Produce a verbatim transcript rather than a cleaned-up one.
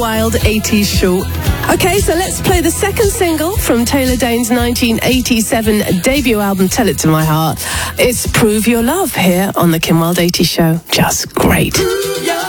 Wilde eighties show. Okay, so let's play the second single from Taylor Dayne's nineteen eighty-seven debut album, Tell It To My Heart. It's Prove Your Love here on the Kim Wilde eighties show. Just great.